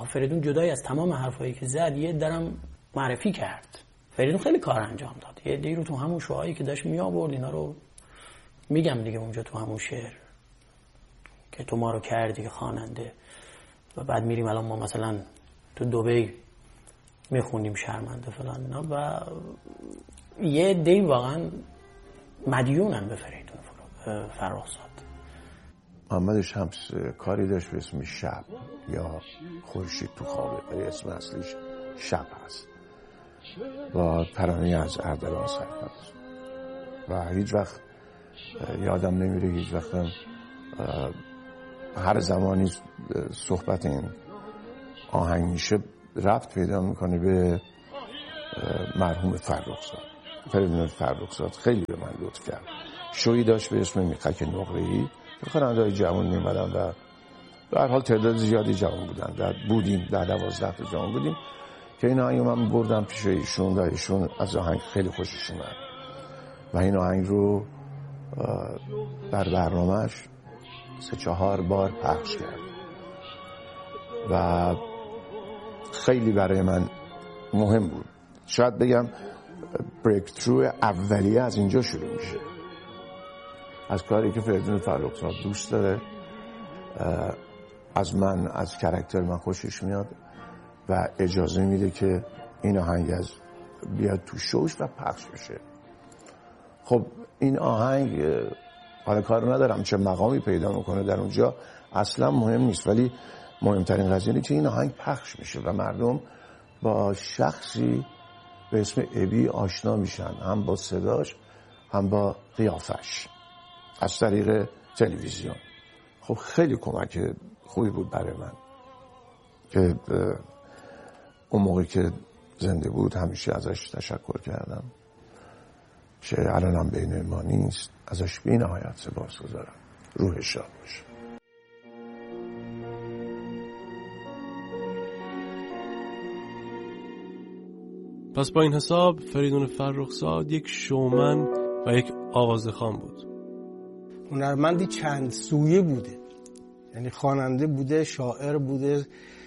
فریدون جدای از تمام حرفایی که زد یه درم معرفی کرد. فریدون خیلی کار انجام داد. یه دی رو تو همون شعایی که داشت می آورد اینا رو میگم دیگه اونجا تو همون شعر که تو ما رو کردی خواننده و بعد میریم الان ما مثلا تو دبی میخونیم شرمنده فلان اینا و یه دی واقعا مدیونن به فریدون فرخزاد. محمد شمس کاری داشت به اسم شب یا خورشید تو خوابه، ولی اسم اصلیش شب هست با ترانه از اردلان سرفراز و هیچ وقت یادم نمیره، هیچ وقت هر زمانی صحبت این آهنگ میشه ربط پیدا میکنه به مرحوم فرخزاد. فریدون فرخزاد خیلی به من لطف کرد. شویی داشت به اسم میخک نقره‌ای که خواننده‌های جوان میمدن و در حال تعداد زیادی جوان بودن، بودیم 12 تا جوان بودیم که این آهنگ من بردم پیش ایشون و ایشون از آهنگ خیلی خوشش اومد و این آهنگ رو در برنامه‌اش 3-4 بار پخش کرد و خیلی برای من مهم بود. شاید بگم بریک ترو اولیه از اینجا شروع میشه، از کاری که فریدون فرخزاد دوست داره، از من، از کاراکتر من خوشش میاد و اجازه میده که این آهنگ از بیاد تو شوش و پخش بشه. خب این آهنگ حالا کار ندارم چه مقامی پیدا میکنه در اونجا، اصلا مهم نیست، ولی مهمترین قضیه اینه که این آهنگ پخش میشه و مردم با شخصی به اسم ابی آشنا میشن، هم با صداش هم با قیافش از طریق تلویزیون. خب خیلی کمک خوبی بود برای من که اون موقع که زنده بود همیشه ازش تشکر کردم که الانم بین ما نیست، ازش بی نهایت سپاسگزارم. روحش شاد باشه. پس با این حساب فریدون فرخزاد یک شومن و یک آوازخوان بود. هنرمندی چند سویه بوده، یعنی خواننده بوده، شاعر بوده،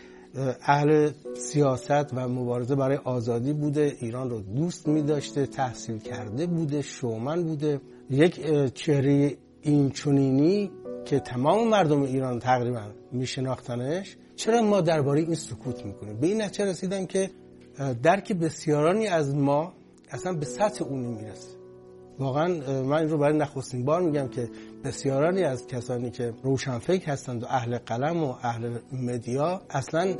اهل سیاست و مبارزه برای آزادی بوده، ایران رو دوست می داشته، تحصیل کرده بوده، شومن بوده. یک چهره اینچنینی که تمام مردم ایران تقریبا می شناختنش، چرا ما درباره این سکوت میکنیم؟ به این نتیجه رسیدن که درک بسیارانی از ما اصلا به سطح اون نمیرسه. واقعا من این رو برای نخستین بار میگم که بسیارانی از کسانی که روشنفکر هستند و اهل قلم و اهل مدیا اصلا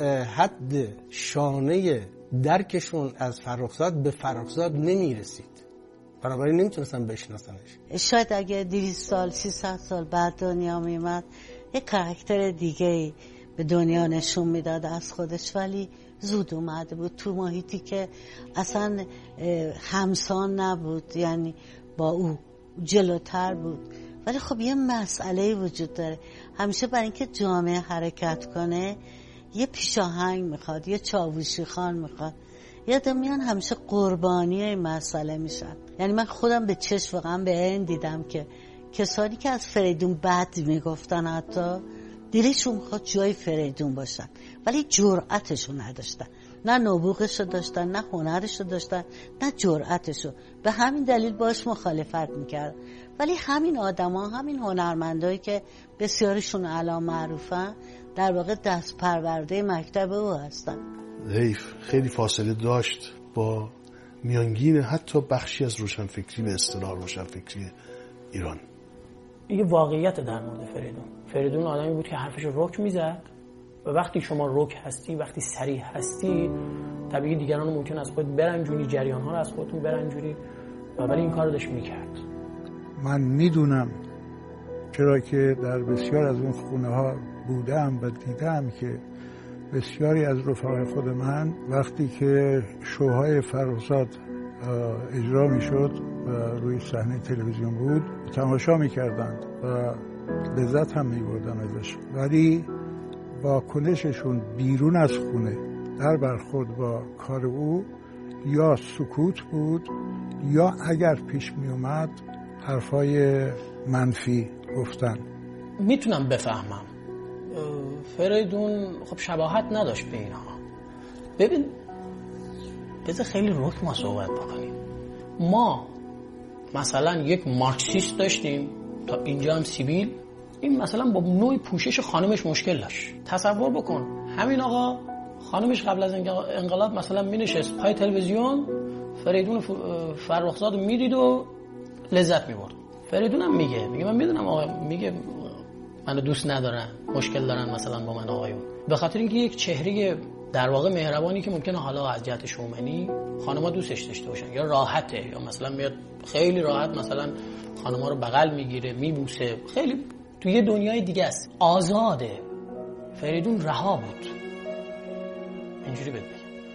حد شانه درکشون از فرخزاد به فرخزاد نمیرسید، بنابراین نمیتونستن بشناسنش. شاید اگه 200 سال 300 سال بعد دنیا میمد یک کاراکتر دیگه به دنیا نشون میداد از خودش، ولی زود اومده بود تو محیطی که اصلا همسان نبود، یعنی با او جلوتر بود. ولی خب یه مسئله وجود داره، همیشه برای اینکه جامعه حرکت کنه یه پیشاهنگ میخواد، یه چاووشی خان میخواد. یادم میان همیشه قربانی این مسئله میشن. یعنی من خودم به چشم واقعا به عین دیدم که کسانی که از فریدون بد میگفتن حتی دلشون میخواد جای فریدون باشن، ولی جرأتشو نداشتن، نه نبوغشو داشتن، نه هنرشو داشتن، نه جرأتشو. به همین دلیل باش مخالفت میکردن. ولی همین آدما، همین هنرمندایی که بسیارشون الان معروفن، در واقع دست پرورده مکتب او هستن. حیف خیلی فاصله داشت با میانگین حتی بخشی از روشنفکری به اصطلاح روشنفکری ایران. یه واقعیت در مورد فریدون آدمی بود که حرفش رو رک میزد و وقتی شما رک هستی، وقتی صریح هستی، طبیعی دیگران ممکن از خود برنجونی، جریان ها رو از خودتون برنجونی، ولی این کار رو داشت میکرد. من میدونم چرا که در بسیار از اون خونه ها بودم و دیدم که بسیاری از رفقای خود من وقتی که شوهای فرخزاد اجرا میشد و روی صحنه تلویزیون بود تماشا میکردند و لذت هم میبردن ازش، ولی واکنششون بیرون از خونه در برخورد با کار او یا سکوت بود یا اگر پیش میومد حرفای منفی گفتن. میتونم بفهمم فریدون خب شباهت نداشت به اینها. ببین بذار خیلی رک ما صحبت بکنیم. ما مثلا یک مارکسیست داشتیم تا اینجا هم سیبیل، این مثلا با نوع پوشش خانمش مشکل داشت. تصور بکن همین آقا خانمش قبل از انقلاب مثلا می نشست پای تلویزیون، فریدون فرخزاد رو میدید و لذت میبرد. فریدون هم میگه من میدونم آقا، میگه منو دوست ندارن، مشکل دارن مثلا با من آقایون، به خاطر اینکه یک چهره در واقع مهربانی که ممکنه حالا از جهت شومنی خانم‌ها دوستش داشته باشن یا راحته، یا مثلا میاد خیلی راحت مثلا خانم‌ها رو بغل میگیره میبوسه، خیلی تو یه دنیای دیگه است، آزاده. فریدون رها بود، اینجوری بگم،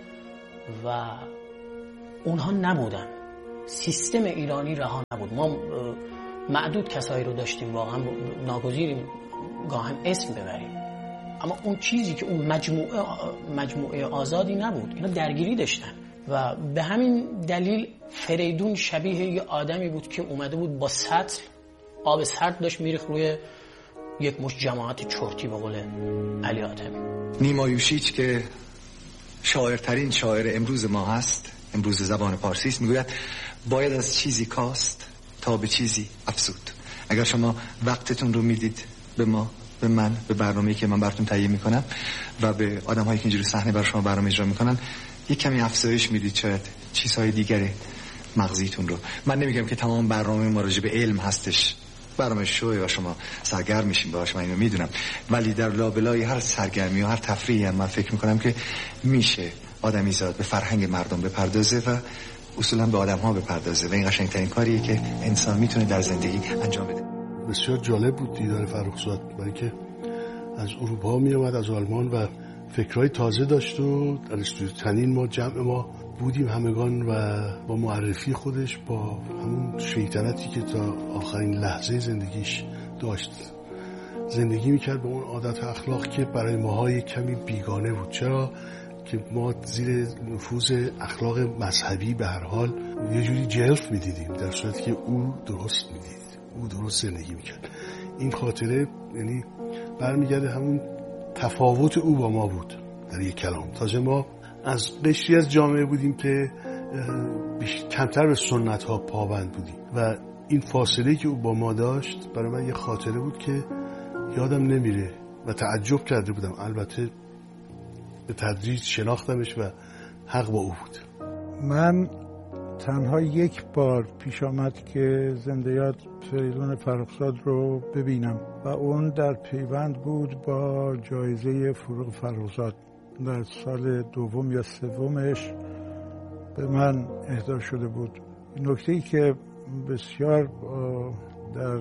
و اونها نبودن. سیستم ایرانی رها نبود. ما معدود کسایی رو داشتیم واقعا ناگزیریم گاهن اسم ببریم، اما اون چیزی که اون مجموعه آزادی نبود. اینا درگیری داشتن و به همین دلیل فریدون شبیه یه آدمی بود که اومده بود با سطل آب سرد داشت میریخت روی یک مش جماعت چرتی به قول علی آتمی. نیما یوشیچ که شاعرترین شاعر امروز ما هست، امروز زبان پارسی است، میگوید باید از چیزی کاست تا به چیزی افزود. اگر شما وقتتون رو میدید به ما، به من، به برنامه‌ای که من براتون تهیه میکنم و به آدم‌هایی که اینجوری صحنه برای شما برنامه اجرا میکنن، یک کمی افزایش میدید شاید چیزهای دیگری مغزیتون رو. من نمیگم که تمام برنامه ما راجع به علم هستش، برنامه شوی و شما سرگرم میشین باهاش، من اینو میدونم، ولی در لابلای هر سرگرمی و هر تفریحی هم من فکر میکنم که میشه آدمیزاد به فرهنگ مردم بپردازه و اصولا به آدم‌ها بپردازه و این قشنگترین کاریه که انسان میتونه در زندگی انجام بده. بسیار جالب بود دیدار فرخزاد، برای که از اروپا می اومد، از آلمان، و فکرهای تازه داشت و در استودیو تنین ما جمع ما بودیم همگان و با معرفی خودش، با همون شیطنتی که تا آخرین لحظه زندگیش داشت زندگی میکرد، به اون عادت و اخلاق که برای ماها یک کمی بیگانه بود. چرا که ما زیر نفوذ اخلاق مذهبی به هر حال یه جوری جلف میدیدیم، در صورتی که او درست میدید، او درست زندگی میکرد. این خاطره یعنی برمیگرده همون تفاوت او با ما بود در یک کلام. تازه ما از قشری از جامعه بودیم که کمتر به سنت ها پابند بودیم و این فاصله که او با ما داشت برای من یه خاطره بود که یادم نمیره و تعجب کرده بودم. البته به تدریج شناختمش و حق با او بود. من تنها یک بار پیش آمد که زنده یاد فریدون فرخزاد رو ببینم و اون در پیوند بود با جایزه فروغ فرخزاد. در سال دوم یا سومش به من اهدا شده بود. نکته‌ای که بسیار در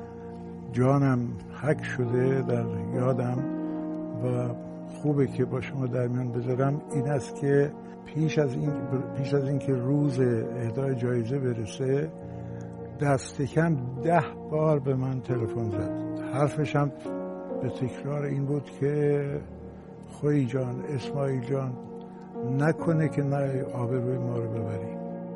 جانم حک شده، در یادم و خوبه که با شما در میان بذارم، این است که پیش از این که روز اهدای جایزه برسه دست کم 10 بار به من تلفن زد. حرفش هم به تکرار این بود که خویی جان، اسماعیل جان، نکنه که نه آبروی ما رو ببری.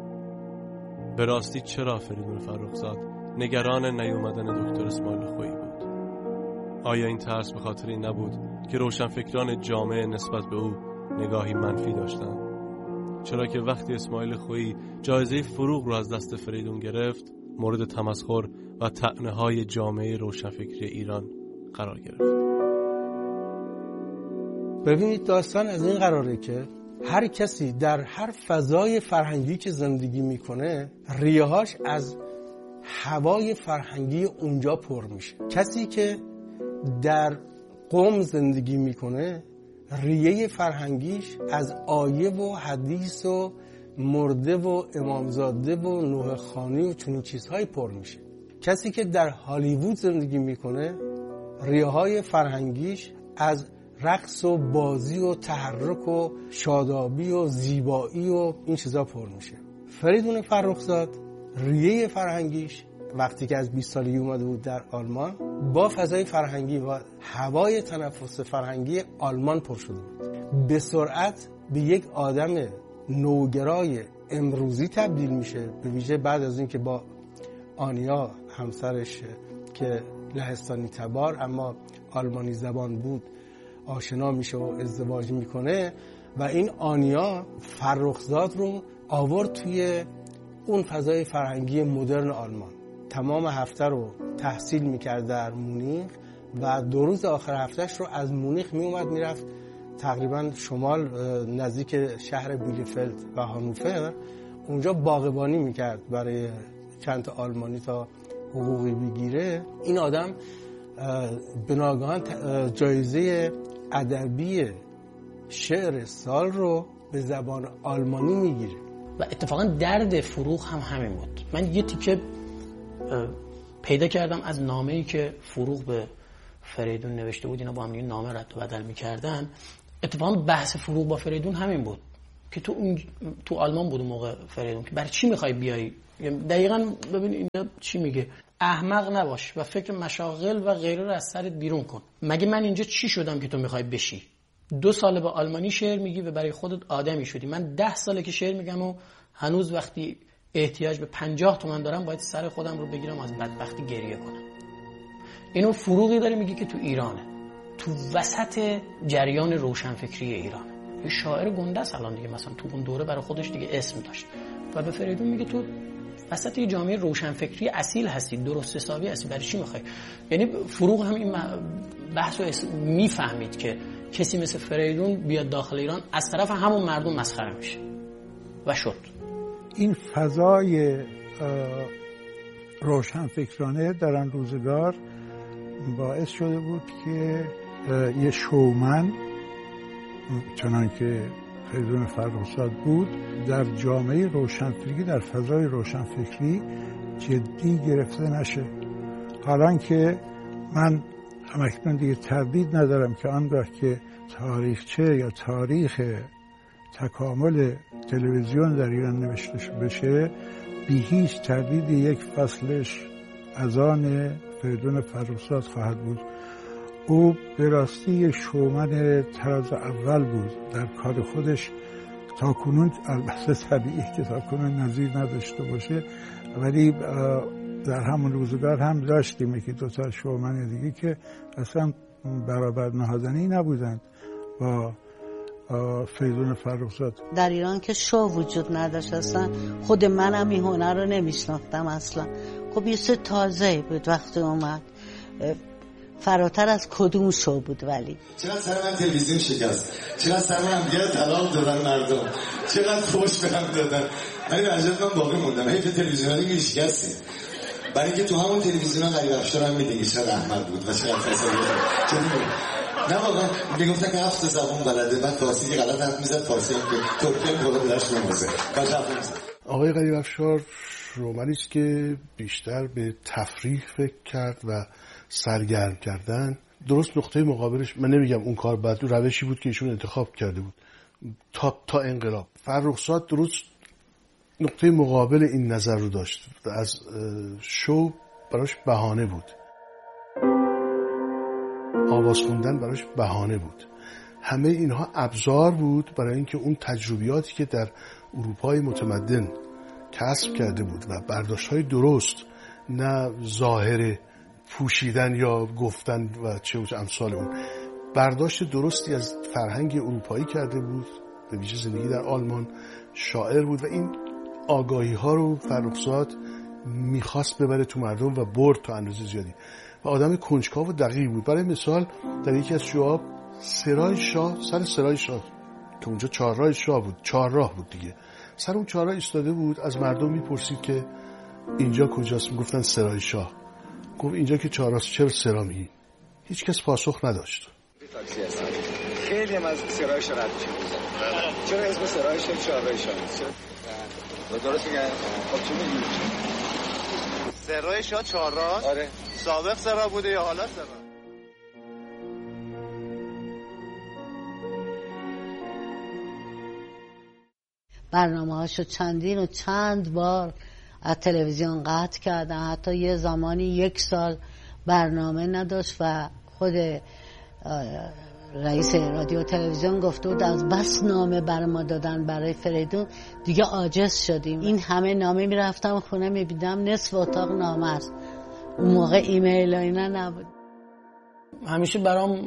به راستی چرا فریدون فرخزاد نگران نیومدن دکتر اسماعیل خویی بود؟ آیا این ترس به خاطر این نبود که روشنفکران جامعه نسبت به او نگاهی منفی داشتند؟ چرا که وقتی اسماعیل خویی جایزه فروغ رو از دست فریدون گرفت، مورد تمسخر و طعنه‌های جامعه روشنفکری ایران قرار گرفت. ببینید داستان از این قراره که هر کسی در هر فضای فرهنگی که زندگی میکنه ریه‌هاش از هوای فرهنگی اونجا پر میشه. کسی که در قم زندگی میکنه ریه فرهنگیش از آیه و حدیث و مرده و امامزاده و نوح خانی و چنین چیزهایی پر میشه. کسی که در هالیوود زندگی میکنه ریه های فرهنگیش از رقص و بازی و تحرک و شادابی و زیبایی و این چیزا پر میشه. فریدون فرخزاد ریه فرهنگیش وقتی که از 20 سالگی اومده بود در آلمان با فضای فرهنگی و هوای تنفس فرهنگی آلمان پر شده بود. به سرعت به یک آدم نوگرای امروزی تبدیل میشه، به ویژه بعد از اینکه با آنیا همسرش که لهستانی تبار اما آلمانی زبان بود آشنا میشه و ازدواج میکنه و این آنیا فرخزاد رو آورد توی اون فضای فرهنگی مدرن آلمان. تمام هفته رو تحصیل میکرد در مونیخ و 2 روز آخر هفتهش رو از مونیخ میومد میرفت تقریبا شمال نزدیک شهر بیلفلد و هانوفر، اونجا باغبانی میکرد برای چند تا آلمانی تا حقوقی بگیره. این آدم به ناگهان جایزه ادبی شعر سال رو به زبان آلمانی میگیره و اتفاقا درد فروغ هم همین بود. من یه تیکه پیدا کردم از نامه‌ای که فروغ به فریدون نوشته بود، اینا با هم نامه رد و بدل می‌کردن. اتفاقا بحث فروغ با فریدون همین بود که تو آلمان بود اون موقع فریدون که برای چی می‌خوای بیای، دقیقاً ببین اینا چی میگه، احمق نباش و فکر مشاغل و غیره رو از سرت بیرون کن. مگه من اینجا چی شدم که تو می‌خوای بشی؟ 2 ساله به آلمانی شعر میگی و برای خودت آدمی شدی. من 10 ساله که شعر میگم و هنوز وقتی احتیاج به 50 تومن دارم باید سر خودم رو بگیرم از بدبختی گریه کنم. اینو فروغی داره میگه که تو ایرانه، تو وسط جریان روشنفکری ایرانه. یه شاعر گنده است الان دیگه، مثلا تو اون دوره برای خودش دیگه اسم داشت و به فریدون میگه تو وسط یه جامعه روشنفکری اصیل هستی، درست حسابی هستی، برای چی میخوای؟ یعنی فروغ هم این بحث رو میفهمید که کسی مثل فریدون بیاد داخل ایران از طرف همون مردم مسخره میشه و شد. این فضای روشنفکرانه در آن روزگار باعث شده بود که یه شومن چنان که فریدون فرخزاد بود در جامعه روشنفکری، در فضای روشنفکری جدی گرفته نشه. حالان که من همکنون دیگه تردید ندارم که آنگاه که تاریخچه یا تاریخ تکامل تلویزیون در ایران نوشته بشه، بی هیچ تردید یک فصلش از آن فریدون فرخزاد خواهد بود. او به راستی شومن طراز اول بود در کار خودش. تاکنون البته طبیعیه که تاکنون نظیر نداشته باشه، ولی در همون روزگار هم داشتیم که 2 تا شومن دیگه که اصلا برابر نهادنی نبودند با فریدون فرخزاد. در ایران که شو وجود نداشت اصلا، خود منم این هنر رو نمیشناختم اصلا. خب یه سه تازه بود وقتی اومد، فراتر از کدوم شو بود. ولی چقدر سر من تلویزیون شکست، چقدر سر من هم دیگه طلاق دادن مردم، چقدر فوش به هم دادن. ولی عجب من باقی موندم. حیف تلویزیون دیگه شکسته، برای اینکه تو همون تلویزیون غریب افشار هم میدونی چقدر احمد بود و چقدر فاصله بود. نه واقعا میگفتن که 7 زبان بلده، بعد فارسی که غلط حرف میزد، فارسی هم که ترکی هم بالا بلش نموزه بعد حرف میزد. آقای غریب افشار رومانی است که بیشتر به تفریح فکر کرد و سرگرم کردن. درست نقطه مقابلش، من نمیگم اون کار بد، روشی بود که ایشون انتخاب کرده بود تا انقلاب. فرخزاد درست نقطه مقابل این نظر رو داشت، از شو براش بهانه بود، آواز خوندن براش بهانه بود. همه اینها ابزار بود برای اینکه اون تجربیاتی که در اروپای متمدن کسب کرده بود و برداشت‌های درست، نه ظاهر پوشیدن یا گفتن و چه امثال اون، برداشت درستی از فرهنگ اروپایی کرده بود، به ویژه زندگی در آلمان. شاعر بود و این آگاهی ها رو فرخزاد میخواست ببره تو مردم و برد تا اندازه زیادی و آدم کنجکاو و دقیق بود. برای مثال در یکی از شوها سرای شاه، سر سرای شاه که اونجا 4 راه شاه بود، 4 راه بود دیگه، سر اون 4 راه ایستاده بود، از مردم میپرسید که اینجا کجاست؟ میگفتن سرای شاه. گفت اینجا که 4 راست، چرا سرا میگی؟ هیچ کس پاسخ نداشت. خیلی هم از سرای شاه رد میشه. چرا اسم سرای شاه 4 راه شاه نیست؟ درست میگن. خب چی میگی؟ سرای شاه 4 راه؟ آره. سابق سرا بوده یا حالا سرا؟ برنامه‌هاشو چندین و چند بار از تلویزیون قطع کردن. حتی یه زمانی 1 سال برنامه نداشت و خود رئیس رادیو تلویزیون گفته بود از بس نامه بر ما دادن برای فریدون دیگه عاجز شدیم. این همه نامه میرفتم خونه میبیدم نصف اتاق نامه است. اون موقع ایمیل و اینا نبود. همیشه برام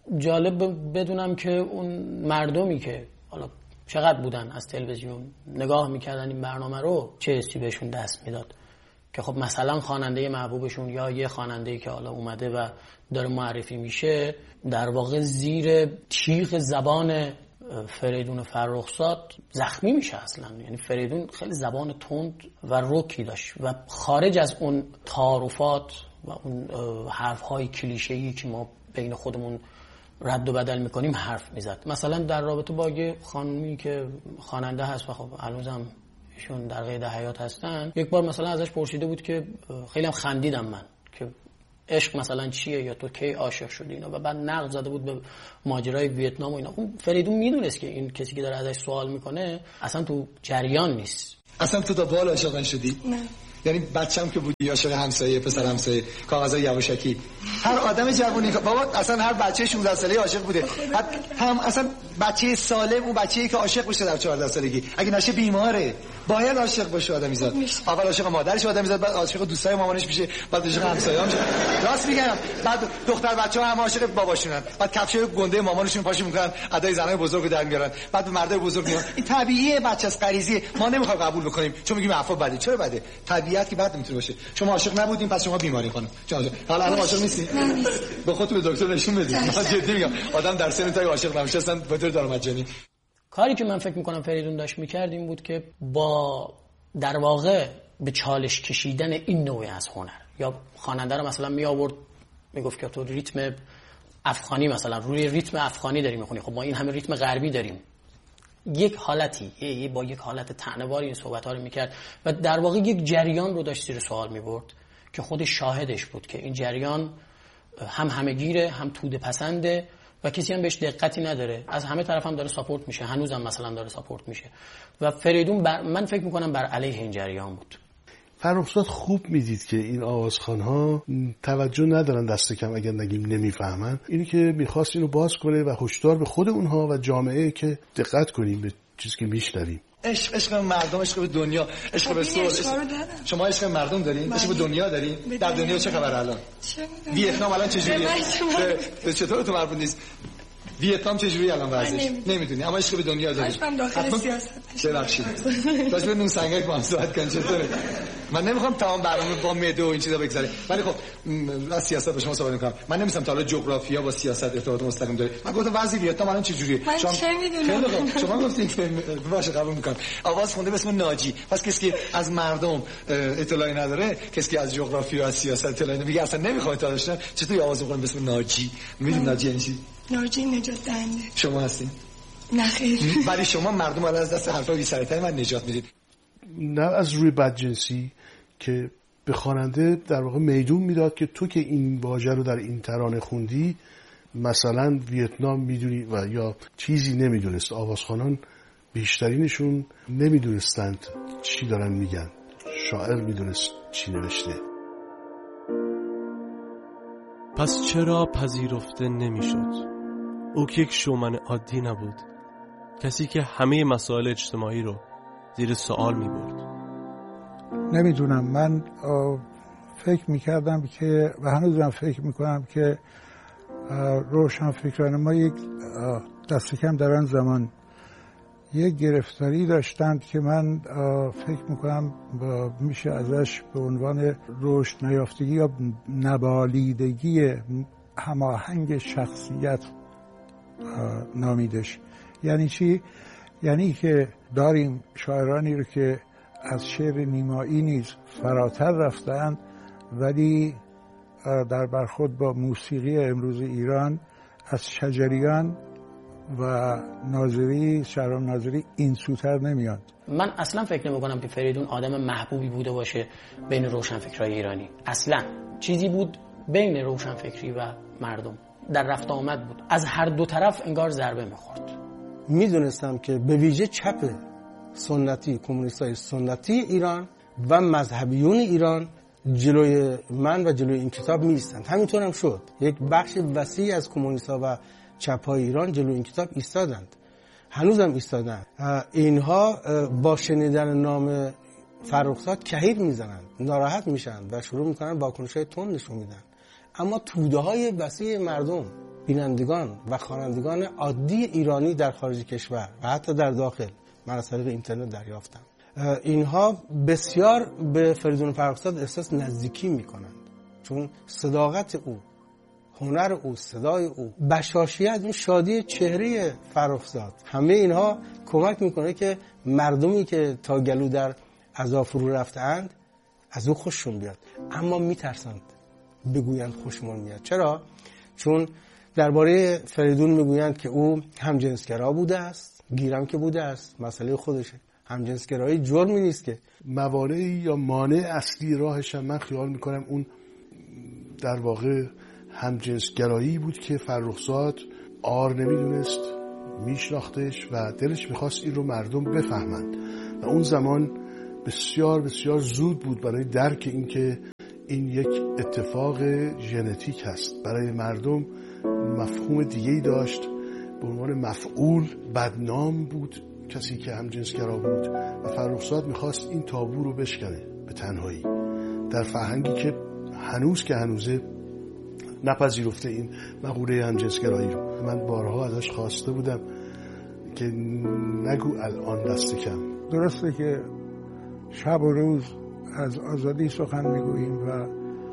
جالب بدونم که اون مردمی که حالا چقدر بودن از تلویزیون نگاه میکردن این برنامه رو چه حسی بهشون دست میداد که خب مثلا خواننده محبوبشون یا یه خواننده‌ای که حالا اومده و داره معرفی میشه در واقع زیر تیغ زبان فریدون فرخزاد زخمی میشه اصلا. یعنی فریدون خیلی زبان تند و رکی داشت و خارج از اون تعارفات و اون حرف‌های کلیشه‌ای که ما بین خودمون رد و بدل میکنیم حرف میزد. مثلا در رابطه با یه خانمی که خواننده هست و خب هنوزم ایشون در قید حیات هستن، یک بار مثلا ازش پرسیده بود که خیلی هم خندیدم من که عشق مثلا چیه یا تو کی عاشق شدی اینا، و بعد نقد زده بود به ماجرای ویتنام و اینا. اون فریدون میدونست که این کسی که داره ازش سوال میکنه اصلا تو جریان نیست. اصلا تو تا بال عاشق نشدی؟ نه. یعنی بچه‌م که بودی عاشق همسایه، پسر همسایه، کاغذای یواشکی، هر آدم جوونی بابا اصلا هر بچه 16 ساله‌ای عاشق بوده. هم اصلا بچه سالم اون بچه‌ای که عاشق بشه در 14 سالگی اگه نشه بیماره، باید عاشق باشه آدمیزاد. اول عاشق مادرش آدمیزاد، بعد عاشق دوستای مامانش میشه، بعد عاشق همسایه‌ها میشه. راست میگم. بعد دختر بچه‌ها هم عاشق باباشونن، بعد کفشای گنده مامانشون پاشو میکنن، ادای زنای بزرگو در میارن، بعد مردای بزرگ میان. این طبیعیه، بچه از غریزی ما نمیخوام قبول بکنیم چون میگیم عفو بده. چرا بده؟ طبیعت که بد میتونه باشه. شما عاشق نبودین پس شما بیماری خانم. حالا الان عاشق نیستی؟ به خودت به دکتر نشون بدید. من جدی میگم آدم در سن تا عاشق نمیشه اصلا به طور دارمجانی. کاری که من فکر میکنم فریدون داشت میکرد این بود که با در واقع به چالش کشیدن این نوعی از هنر یا خواننده رو مثلا می آورد میگفت که تو ریتم افغانی مثلا روی ریتم افغانی داری میخونی، خب ما این همه ریتم غربی داریم. یک حالتی با یک حالت طعنه‌واری این صحبت‌ها رو میکرد و در واقع یک جریان رو داشت زیر سوال میبرد که خودش شاهدش بود که این جریان هم همه‌گیره، هم توده پسنده و کسی هم بهش دقتی نداره. از همه طرف هم داره ساپورت میشه، هنوزم مثلا داره ساپورت میشه و فریدون من فکر میکنم بر علیه این جریان بود. فرخزاد خوب میدید که این آوازخوان‌ها توجه ندارن، دست کم اگر نگیم نمیفهمن. اینی که میخواست اینو باز کنه و هشدار به خود اونها و جامعه که دقت کنیم به چیزی که میشنویم. عشق مردم، عشق به دنیا، عشق به سول. شما عشق مردم دارین؟ عشق به دنیا دارین؟ در دنیا چه خبر الان؟ ویتنام الان چجوریه؟ به چطور تو مربوط نیست؟ ویتنام چجوری الان وضعش؟ نمیدونی، اما عشق به دنیا داری. من داخل سیاست ببخشید. باز به نون سنگک با هم صحبت کنیم چطوره؟ من نمیخوام تمام برنامه با معده و این چیزا بگذره، ولی خب از سیاست با شما صحبت میکنم. من نمی‌دونم تا حالا جغرافیا با سیاست ارتباط مستقیم داره. من گفتم وضع ویتنام الان چجوریه؟ شما گفتین که باشه قبول میکنم. آواز خونده به اسم ناجی. پس کسی که از مردم اطلاعی نداره، کسی که از جغرافیا و سیاست اطلاعی نداره، میگه اصلا نمیخوام اطلاع داشته، چطوری آواز میخونه به اسم ناجی؟ میدونید ناجی یعنی چی؟ ناجی نجات دهنده. شما هستین؟ نه خیر. ولی شما مردم الان از دست حرفای بی سر من نجات میدید. نه از روی بدجنسی که به خواننده در واقع میدون میداد که تو که این واژه رو در این ترانه خوندی مثلا ویتنام میدونی و یا چیزی نمیدونست. آوازخوانان بیشترینشون نمیدونستند چی دارن میگن، شاعر میدونست چی نوشته. پس چرا پذیرفته نمیشد؟ او که یک شومن عادی نبود، کسی که همه مسائل اجتماعی رو زیر سوال میبرد. نمیدونم، من فکر میکردم که و هنوزم فکر میکنم که روشنفکران ما یک دست کم در آن زمان یک گرفتاری داشتند که من فکر میکنم میشه ازش به عنوان رشد نیافتگی یا نبالیدگی هماهنگ شخصیت نامیدش. یعنی چی؟ یعنی که داریم شاعرانی رو که از شعر نیمایی نیز فراتر رفتند ولی در برخورد با موسیقی امروز ایران از شجریان و ناظری، شهرام ناظری این سوتر نمیاد. من اصلا فکر نمی‌کنم که فریدون آدم محبوبی بوده باشه بین روشنفکرای ایرانی. اصلا چیزی بود بین روشنفکری و مردم، در رفت آمد بود، از هر دو طرف انگار ضربه می‌خورد. میدونستم که به ویژه چپ سنتی، کمونیستای سنتی ایران و مذهبیون ایران جلوی من و جلوی این کتاب می‌ایستند. همینطور هم شد. یک بخش وسیع از کمونیست‌ها و چپ‌های ایران جلوی این کتاب ایستادند، هنوزم ایستادند. اینها با شنیدن نام فرخزاد کهیر میزنند، ناراحت میشن و شروع میکنن واکنش‌های تند نشون میدن. اما توده‌های وسیع مردم بینندگان و خوانندگان عادی ایرانی در خارج کشور و حتی در داخل من از طریق اینترنت دریافتم، اینها بسیار به فریدون فرخزاد احساس نزدیکی میکنند، چون صداقت او، هنر او، صدای او، بشاشیت، اون شادی چهره فرخزاد، همه اینها کمک میکنه که مردمی که تا گلو در عذاب فرو رفتند از او خوششون بیاد، اما میترسند بگویند خوشمون میاد. چرا؟ چون درباره فریدون میگویند که او همجنسگرا بوده است، گیرم که بوده است، مسئله خودشه. همجنسگرایی جرمی نیست که. موانع یا مانع اصلی راهش هم من خیال میکنم اون در واقع همجنسگرایی بود که فرخزاد عار نمیدونست، میشناختش و دلش میخواست این رو مردم بفهمند و اون زمان بسیار بسیار زود بود برای درک این که این یک اتفاق ژنتیک هست. برای مردم مفهوم دیگه‌ای داشت، به عنوان مفعول بدنام بود کسی که همجنسگرا بود و فرخزاد میخواست این تابو رو بشکنه به تنهایی در فرهنگی که هنوز که هنوزه نپذیرفته این مقوله همجنسگرایی رو. من بارها ازش خواسته بودم که نگو الان دست کم. درسته که شب و روز از آزادی سخن میگوییم و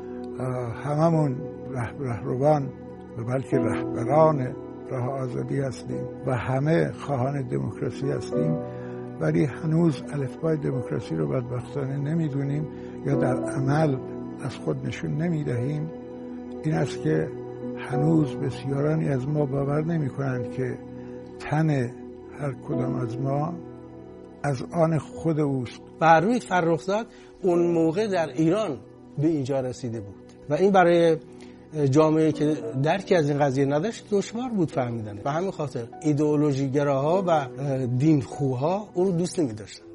هممون رهروان و بلکه رهبران راه آزادی هستیم و همه خواهان دموکراسی هستیم، ولی هنوز الفبای دموکراسی رو بدبختانه نمیدونیم یا در عمل از خود نشون نمیدهیم. این است که هنوز بسیارانی از ما باور نمی کنند که تن هر کدام از ما از آن خود اوست. بر روی فرخزاد اون موقع در ایران به اینجا رسیده بود و این برای جامعه که درکی از این قضیه نداشت دشوار بود فهمیدن و همین خاطر ایدئولوژی گراها و دین خوها او رو دوست نمی داشتن.